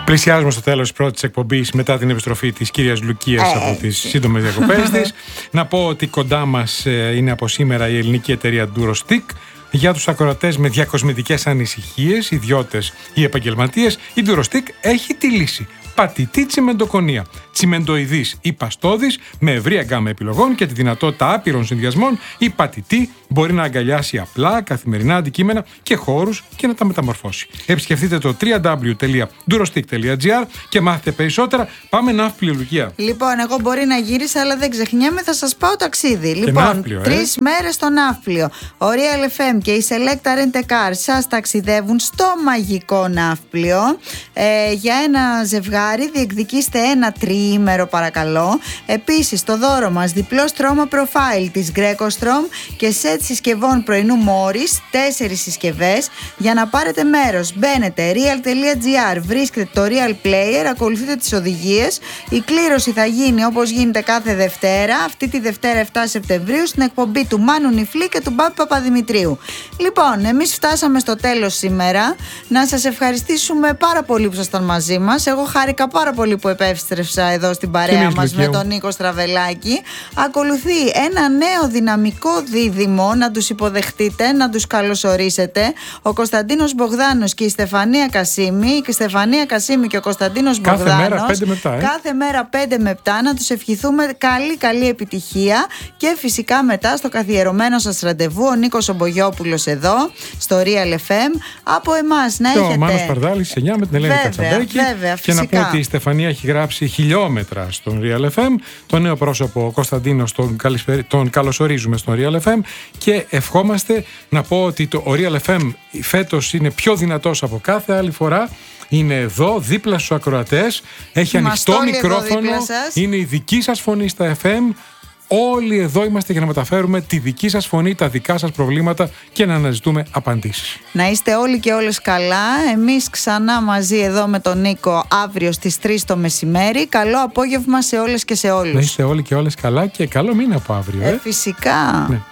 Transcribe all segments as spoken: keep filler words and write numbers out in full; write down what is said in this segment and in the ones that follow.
Πλησιάζουμε στο τέλος της πρώτης εκπομπής μετά την επιστροφή της κυρίας Λουκίας ε, από τις σύντομες διακοπές της. Να πω ότι κοντά μας είναι από σήμερα η ελληνική εταιρεία Durostick. Για τους ακροατές με διακοσμητικές ανησυχίες, ιδιώτες ή επαγγελματίες, η Durostick έχει τη λύση. Πατητή τσιμεντοκονία. Τσιμεντοειδής ή παστόδης με ευρία γκάμα επιλογών και τη δυνατότητα άπειρων συνδυασμών, η πατητή μπορεί να αγκαλιάσει απλά καθημερινά αντικείμενα και χώρους και να τα μεταμορφώσει. Επισκεφτείτε το double-u double-u double-u τελεία durostick τελεία gr και μάθετε περισσότερα. Πάμε ναύπλιο, Λουκία. Λοιπόν, εγώ μπορεί να γύρισα, αλλά δεν ξεχνιέμαι, θα σας πάω ταξίδι. Και λοιπόν, ναύπλιο, ε. τρεις μέρες στο ναύπλιο. Ο Real εφ εμ και η Selecta Rent a Car σας ταξιδεύουν στο μαγικό ναύπλιο. Ε, για ένα ζευγάρι διεκδικήστε ένα τριήμερο, παρακαλώ. Επίσης, το δώρο μας διπλό στρώμα προφάιλ της Greco-Strom και σετ συσκευών πρωινού Morris, τέσσερις συσκευές. Για να πάρετε μέρος, μπαίνετε real τελεία gr, βρίσκετε το Real Player, ακολουθείτε τις οδηγίες. Η κλήρωση θα γίνει όπως γίνεται κάθε Δευτέρα, αυτή τη Δευτέρα επτά Σεπτεμβρίου, στην εκπομπή του Μάνου Νιφλή και του Μπάμπη Παπαδημητρίου. Λοιπόν, εμείς φτάσαμε στο τέλος σήμερα. Να σας ευχαριστήσουμε πάρα πολύ που ήσασταν μαζί μας. Εγώ χάρηκα πάρα πολύ που επέστρεψα εδώ στην παρέα μας με τον Νίκο Στραβελάκη. Ακολουθεί ένα νέο δυναμικό δίδυμο, να τους υποδεχτείτε, να τους καλωσορίσετε. Ο Κωνσταντίνος Μπογδάνος και η Στεφανία Κασίμη. Η Στεφανία Κασίμη και ο Κωνσταντίνος κάθε Μπογδάνος. Μέρα πέντε με επτά, ε? Κάθε μέρα πέντε με επτά. Να τους ευχηθούμε καλή καλή επιτυχία. Και φυσικά μετά στο καθιερωμένο σας ραντεβού ο Νίκος Ομπογιόπουλος εδώ στο Real εφ εμ. Από εμάς να και έχετε. Ο Μάνος Παρδάλης εννιά με την Ελένη Κατσαμπέκη. Βέβαια, και να πω ότι η Στεφανία έχει γράψει χιλιόμετρα στον Real εφ εμ. Το νέο πρόσωπο, ο Κωνσταντίνος, τον, τον καλωσορίζουμε στον Real εφ εμ και ευχόμαστε να πω ότι το, ο Real εφ εμ φέτος είναι πιο δυνατός από κάθε άλλη φορά. Είναι εδώ δίπλα στους ακροατές. Έχει ανοιχτό μικρόφωνο. Είναι η δική σας φωνή στα εφ εμ. Όλοι εδώ είμαστε για να μεταφέρουμε τη δική σας φωνή, τα δικά σας προβλήματα και να αναζητούμε απαντήσεις. Να είστε όλοι και όλες καλά. Εμείς ξανά μαζί εδώ με τον Νίκο αύριο στις τρεις το μεσημέρι. Καλό απόγευμα σε όλες και σε όλους. Να είστε όλοι και όλες καλά και καλό μήνα από αύριο. Ε, ε φυσικά. Ναι.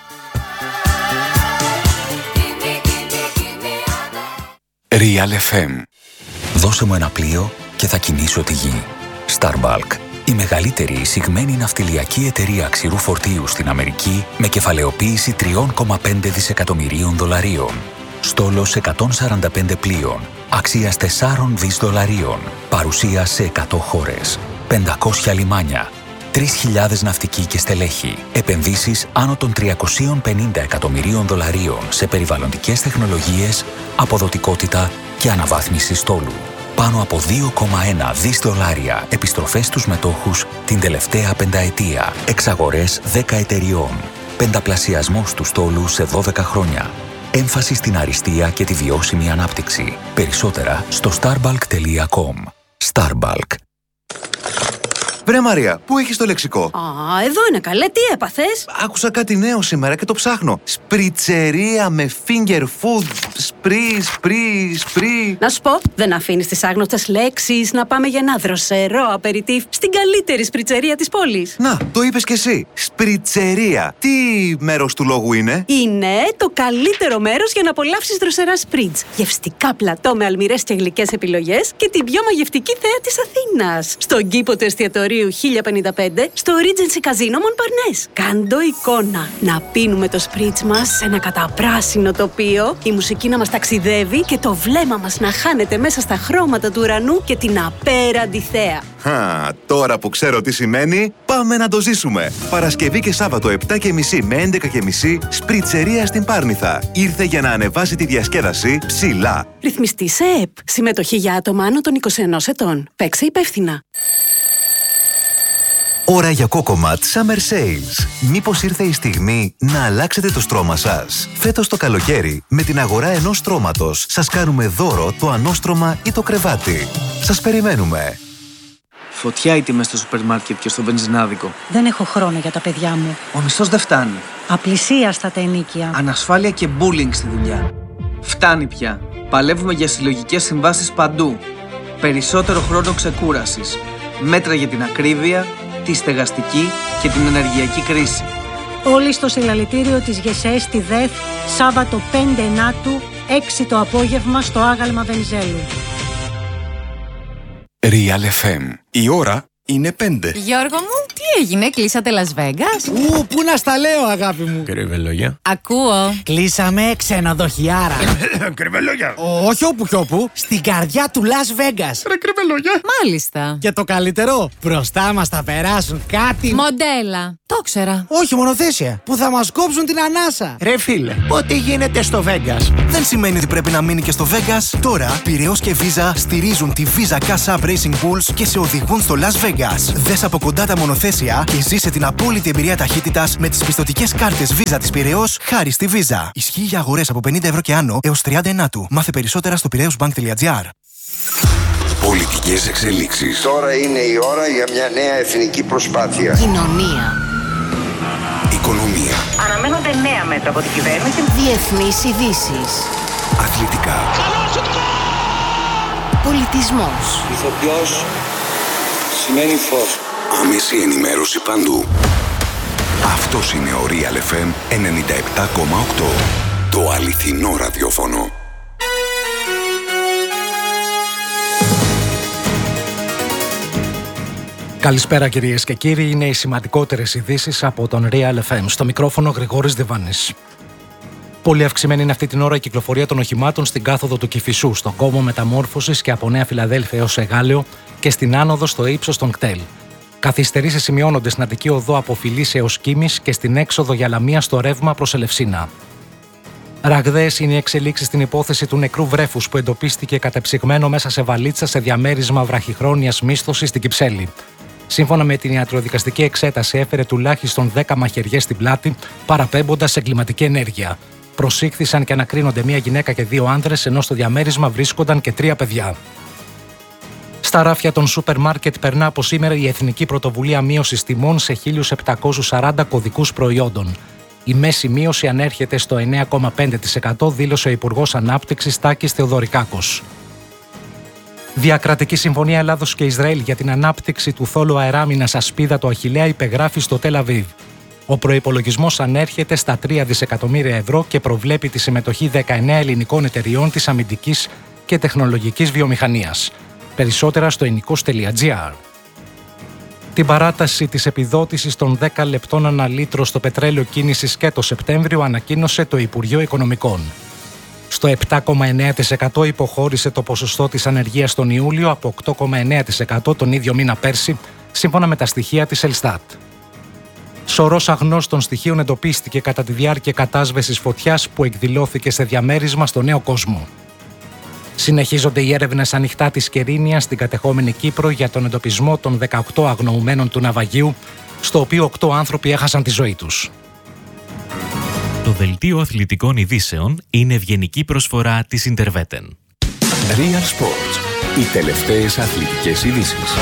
Real εφ εμ. Δώσε μου ένα πλοίο και θα κινήσω τη γη. Starbalk. Η μεγαλύτερη εισηγμένη ναυτιλιακή εταιρεία ξηρού φορτίου στην Αμερική με κεφαλαιοποίηση τρία κόμμα πέντε δισεκατομμυρίων δολαρίων. Στόλος εκατόν σαράντα πέντε πλοίων, αξίας τέσσερα δισεκατομμύρια δολαρίων, παρουσία σε εκατό χώρες, πεντακόσια λιμάνια, τρεις χιλιάδες ναυτικοί και στελέχη, επενδύσεις άνω των τριακόσια πενήντα εκατομμυρίων δολαρίων σε περιβαλλοντικές τεχνολογίες, αποδοτικότητα και αναβάθμιση στόλου. Πάνω από δύο κόμμα ένα δισεκατομμύρια δολάρια επιστροφές στους μετόχους την τελευταία πενταετία. Εξαγορές δέκα εταιριών. Πενταπλασιασμός του στόλου σε δώδεκα χρόνια. Έμφαση στην αριστεία και τη βιώσιμη ανάπτυξη. Περισσότερα στο starbalk τελεία com. Starbalk. Βρε Μαρία, πού έχεις το λεξικό? Α, εδώ είναι καλέ, τι έπαθες? Άκουσα κάτι νέο σήμερα και το ψάχνω. Σπριτσερία με finger food. Σπρι, σπρι, σπρι. Να σου πω, δεν αφήνεις τις άγνωστες λέξεις να πάμε για ένα δροσερό απεριτίφ στην καλύτερη σπριτσερία της πόλης. Να, το είπες κι εσύ. Σπριτσερία. Τι μέρος του λόγου είναι? Είναι το καλύτερο μέρος για να απολαύσεις δροσερά σπριτς. Γευστικά πλατό με αλμυρές και γλυκές επιλογές και την πιο μαγευτική θέα της Αθήνας. Στον κήπο του εστιατορίου χίλια πενήντα πέντε στο Regency Casino Montparnasse. Κάντο εικόνα. Να πίνουμε το σπριτς μας σε ένα καταπράσινο τοπίο, η μουσική να μας ταξιδεύει και το βλέμμα μας να χάνεται μέσα στα χρώματα του ουρανού και την απέραντη θέα. Χα, τώρα που ξέρω τι σημαίνει, πάμε να το ζήσουμε. Παρασκευή και Σάββατο επτά και μισή με έντεκα και μισή, σπριτσερία στην Πάρνηθα. Ήρθε για να ανεβάσει τη διασκέδαση ψηλά. Ρυθμιστή σε ΕΕΠ. Συμμετοχή για άτομα άνω των είκοσι ενός ετών. Παίξε υπεύθυνα. Ώρα για Cocomat Summer Sales. Μήπως ήρθε η στιγμή να αλλάξετε το στρώμα σας? Φέτος το καλοκαίρι, με την αγορά ενός στρώματος, σας κάνουμε δώρο το ανώστρωμα ή το κρεβάτι. Σας περιμένουμε. Φωτιά οι τιμές στο σούπερ μάρκετ και στο βενζινάδικο. Δεν έχω χρόνο για τα παιδιά μου. Ο μισθός δεν φτάνει. Απλησίαστα τα ενοίκια. Ανασφάλεια και bullying στη δουλειά. Φτάνει πια. Παλεύουμε για συλλογικές συμβάσεις παντού. Περισσότερο χρόνο ξεκούρασης. Μέτρα για την ακρίβεια, τη στεγαστική και την ενεργειακή κρίση. Όλοι στο συλλαλητήριο της ΓΕΣΕ στη ΔΕΘ, Σάββατο πέντε Ενάτου, έξι το απόγευμα στο Άγαλμα Βενιζέλου. Real εφ εμ. Η ώρα είναι πέντε. Γιώργο μου, τι έγινε, κλείσατε Las Vegas? Ου, πού να στα λέω, αγάπη μου. Κρυβελόγια. Ακούω. Κλείσαμε ξενοδοχιάρα. Κρυβελόγια. Όχι όπου κι όπου, στην καρδιά του Las Vegas. Ρε κρυβελόγια. Μάλιστα. Και το καλύτερο, μπροστά μας θα περάσουν κάτι. Μοντέλα. Το ξέρα. Όχι, μονοθέσια. Που θα μας κόψουν την ανάσα. Ρε φίλε, ό,τι γίνεται στο Vegas δεν σημαίνει ότι πρέπει να μείνει και στο Vegas. Τώρα, Πειραιώς και Visa στηρίζουν τη Visa Cash App Racing Bulls και σε οδηγούν στο Las Vegas. Δες από κοντά τα μονοθέσια και ζήσε την απόλυτη εμπειρία ταχύτητας με τις πιστωτικές κάρτες Visa της Πειραιώς χάρη στη Visa. Ισχύει για αγορές από πενήντα ευρώ και άνω έως τριάντα ενάτου. Μάθε περισσότερα στο πειραιώσbank.gr. Πολιτικές εξελίξεις. Τώρα είναι η ώρα για μια νέα εθνική προσπάθεια. Κοινωνία. Οικονομία. Αναμένονται νέα μέτρα από την κυβέρνηση. Διεθνείς ειδήσεις. Αθλητικά. Πολιτισμός. Ηθοποιός σημαίνει φως. Άμεση ενημέρωση παντού. Αυτός είναι ο Real εφ εμ ενενήντα επτά κόμμα οκτώ. Το αληθινό ραδιόφωνο. Καλησπέρα κυρίες και κύριοι, είναι οι σημαντικότερες ειδήσεις από τον Real εφ εμ. Στο μικρόφωνο Γρηγόρης Διβάνης. Πολύ αυξημένη είναι αυτή την ώρα η κυκλοφορία των οχημάτων στην κάθοδο του Κηφισού, στον κόμβο μεταμόρφωσης και από Νέα Φιλαδέλφια έως Εγάλεο και στην άνοδο στο ύψος των κτέλ. Καθυστερήσεις σημειώνονται στην Αττική Οδό από Φιλής έως Κίμης και στην έξοδο για Λαμία στο ρεύμα προς Ελευσίνα. Ραγδαίες είναι οι εξελίξεις στην υπόθεση του νεκρού βρέφους που εντοπίστηκε κατεψυγμένο μέσα σε βαλίτσα σε διαμέρισμα βραχυχρόνιας μίσθωσης στην Κυψέλη. Σύμφωνα με την ιατροδικαστική εξέταση, έφερε τουλάχιστον δέκα μαχαιριές στην πλάτη, παραπέμποντας σε κλιματική ενέργεια. Προσήχθησαν και ανακρίνονται μία γυναίκα και δύο άνδρες, ενώ στο διαμέρισμα βρίσκονταν και τρία παιδιά. Στα ράφια των σούπερ μάρκετ περνά από σήμερα η Εθνική Πρωτοβουλία Μείωσης Τιμών σε χίλια επτακόσιους σαράντα κωδικούς προϊόντων. Η μέση μείωση ανέρχεται στο εννέα κόμμα πέντε τοις εκατό, δήλωσε ο Υπουργός Ανάπτυξης Τάκης Θεοδωρικάκος. Διακρατική συμφωνία Ελλάδος και Ισραήλ για την ανάπτυξη του θόλου αεράμινας ασπίδα του Αχιλλέα υπεγράφει στο Τελ Αβίβ. Ο προϋπολογισμός ανέρχεται στα τρία δισεκατομμύρια ευρώ και προβλέπει τη συμμετοχή δεκαεννέα ελληνικών εταιριών της αμυντικής και τεχνολογικής βιομηχανίας. Περισσότερα στο εινικος τελεία τζι άρ. Την παράταση της επιδότησης των δέκα λεπτών ανά λίτρο στο πετρέλαιο κίνησης και το Σεπτέμβριο ανακοίνωσε το Υπουργείο Οικονομικών. Στο επτά κόμμα εννέα τοις εκατό υποχώρησε το ποσοστό της ανεργίας τον Ιούλιο από οκτώ κόμμα εννέα τοις εκατό τον ίδιο μήνα πέρσι, σύμφωνα με τα στοιχεία της Ελστάτ. Σωρός αγνώστων στοιχείων εντοπίστηκε κατά τη διάρκεια κατάσβεσης φωτιάς που εκδηλώθηκε σε διαμέρισμα στο Νέο Κόσμο. Συνεχίζονται οι έρευνες ανοιχτά της Κερίνιας στην κατεχόμενη Κύπρο για τον εντοπισμό των δεκαοκτώ αγνοουμένων του ναυαγίου, στο οποίο οκτώ άνθρωποι έχασαν τη ζωή τους. Το δελτίο αθλητικών ειδήσεων είναι ευγενική προσφορά της Ιντερβέτεν. Real Sports. Οι τελευταίες αθλητικές ειδήσεις.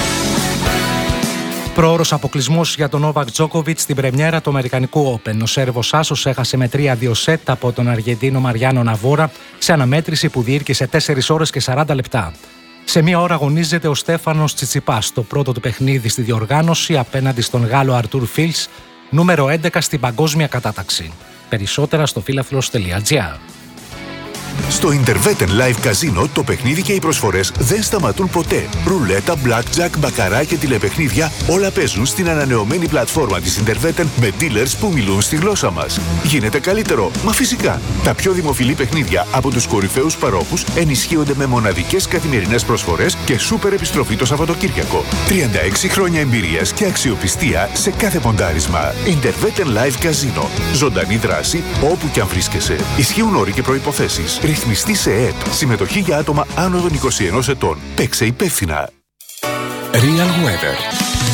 Προώρος αποκλεισμός για τον Νόβακ Τζόκοβιτς στην πρεμιέρα του Αμερικανικού Open. Ο Σέρβος άσος έχασε με τρία δύο σετ από τον Αργεντίνο Μαριάνο Ναβόρα σε αναμέτρηση που διήρκησε τέσσερις ώρες και σαράντα λεπτά. Σε μία ώρα αγωνίζεται ο Στέφανος Τσιτσιπάς, το πρώτο του παιχνίδι στη διοργάνωση απέναντι στον Γάλλο Αρτούρ Φίλς, νούμερο έντεκα στην παγκόσμια κατάταξη. Περισσότερα στο φίλαθλος τελεία τζι άρ. Στο Intervetten Live Casino το παιχνίδι και οι προσφορές δεν σταματούν ποτέ. Ρουλέτα, blackjack, μπακαρά και τηλεπαιχνίδια όλα παίζουν στην ανανεωμένη πλατφόρμα της Intervetten με dealers που μιλούν στη γλώσσα μας. Γίνεται καλύτερο, μα φυσικά. Τα πιο δημοφιλή παιχνίδια από τους κορυφαίους παρόχους ενισχύονται με μοναδικές καθημερινές προσφορές και σούπερ επιστροφή το Σαββατοκύριακο. τριάντα έξι χρόνια εμπειρίας και αξιοπιστία σε κάθε ποντάρισμα. Intervetten Live Casino. Ζωντανή δράση όπου και αν βρίσκεσαι. Ισχύουν όροι και προϋποθέσεις. Ρυθμιστή σε ΕΕΠ. Συμμετοχή για άτομα άνω των είκοσι ενός ετών. Παίξε υπεύθυνα. Real Weather.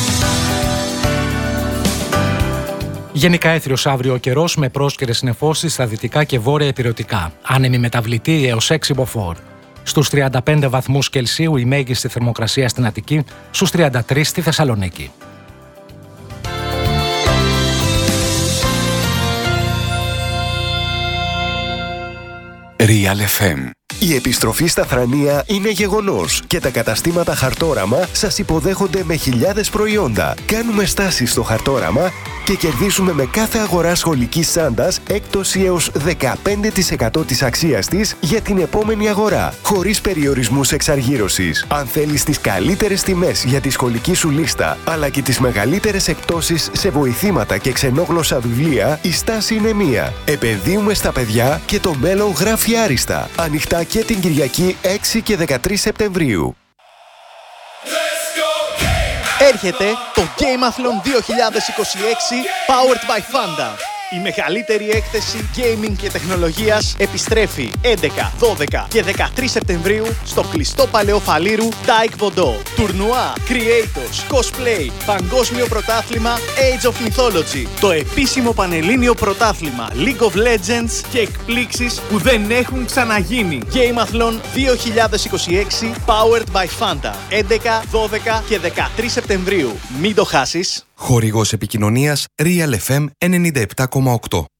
Γενικά έθριος αύριο ο καιρός με πρόσκαιρες νεφώσεις στα δυτικά και βόρεια ηπειρωτικά. Άνεμη μεταβλητή έως έξι μποφόρ. Στους τριάντα πέντε βαθμούς Κελσίου η μέγιστη θερμοκρασία στην Αττική, στους τριάντα τρεις στη Θεσσαλονίκη. Real εφ εμ. Η επιστροφή στα Θρανία είναι γεγονός και τα καταστήματα Χαρτόραμα σας υποδέχονται με χιλιάδες προϊόντα. Κάνουμε στάσεις στο Χαρτόραμα και κερδίσουμε με κάθε αγορά σχολικής τσάντας έκπτωση έως δεκαπέντε τοις εκατό της αξίας της για την επόμενη αγορά, χωρίς περιορισμούς εξαργύρωσης. Αν θέλεις τις καλύτερες τιμές για τη σχολική σου λίστα, αλλά και τις μεγαλύτερες εκπτώσεις σε βοηθήματα και ξενόγλωσσα βιβλία, η στάση είναι μία. Επενδύουμε στα παιδιά και το μέλλον γράφει άριστα. Ανοιχτά και την Κυριακή έξι και δεκατρείς Σεπτεμβρίου. Έρχεται το Gameathlon δύο χιλιάδες είκοσι έξι Powered by Fanda. Η μεγαλύτερη έκθεση gaming και τεχνολογίας επιστρέφει έντεκα, δώδεκα και δεκατρείς Σεπτεμβρίου στο κλειστό Παλαιό Φαλήρου Taekwondo. Τουρνουά, creators, cosplay, παγκόσμιο πρωτάθλημα Age of Mythology, το επίσημο πανελλήνιο πρωτάθλημα League of Legends και εκπλήξεις που δεν έχουν ξαναγίνει. Gameathlon δύο χιλιάδες είκοσι έξι Powered by Fanda. έντεκα, δώδεκα και δεκατρείς Σεπτεμβρίου. Μην το χάσεις. Χορηγός επικοινωνίας Real εφ εμ ενενήντα επτά κόμμα οκτώ.